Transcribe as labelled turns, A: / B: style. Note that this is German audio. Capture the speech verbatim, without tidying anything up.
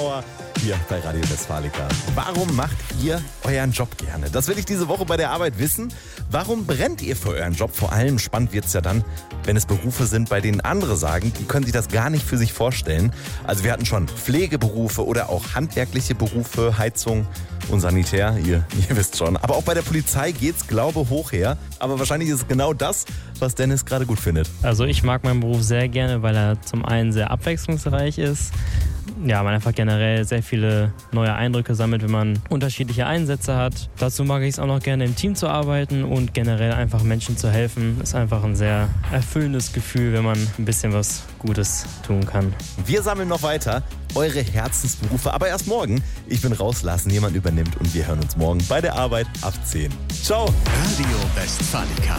A: Hour hier bei Radio Westfalica. Warum macht ihr euren Job gerne? Das will ich diese Woche bei der Arbeit wissen. Warum brennt ihr für euren Job? Vor allem spannend wird es ja dann, wenn es Berufe sind, bei denen andere sagen, die können sich das gar nicht für sich vorstellen. Also wir hatten schon Pflegeberufe oder auch handwerkliche Berufe, Heizung und Sanitär, ihr, ihr wisst schon. Aber auch bei der Polizei geht's, Glaube, hoch her. Aber wahrscheinlich ist es genau das, was Dennis gerade gut findet.
B: Also ich mag meinen Beruf sehr gerne, weil er zum einen sehr abwechslungsreich ist. Ja, man einfach generell sehr viele neue Eindrücke sammelt, wenn man unterschiedliche Einsätze hat. Dazu mag ich es auch noch gerne, im Team zu arbeiten und generell einfach Menschen zu helfen. Ist einfach ein sehr erfüllendes Gefühl, wenn man ein bisschen was Gutes tun kann.
A: Wir sammeln noch weiter eure Herzensberufe, aber erst morgen. Ich bin raus, lassen jemand übernimmt und wir hören uns morgen bei der Arbeit ab zehn. Ciao!
C: Radio Westfalica.